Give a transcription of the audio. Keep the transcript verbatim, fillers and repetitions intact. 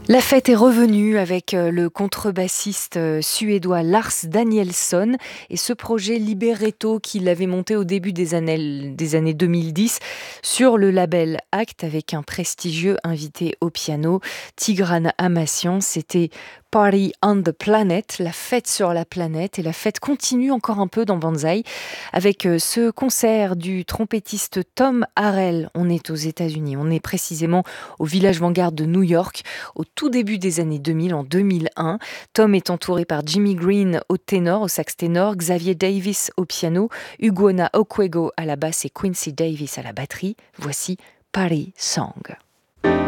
La fête est revenue avec euh, le contrebassiste euh, suédois Lars Danielsson et ce projet Libretto qu'il avait monté au début des années, des années deux mille dix sur le label Act avec un prestigieux invité au piano, Tigran Amassian. C'était Party on the Planet, la fête sur la planète, et la fête continue encore un peu dans Banzai avec euh, ce concert du trompettiste Tom Harrell. On est aux États-Unis, on est précisément au village Vanguard de New York au tout début des années deux mille, en deux mille un. Tom est entouré par Jimmy Green au ténor, au sax ténor, Xavier Davis au piano, Uguona Okwego à la basse et Quincy Davis à la batterie. Voici Party Song.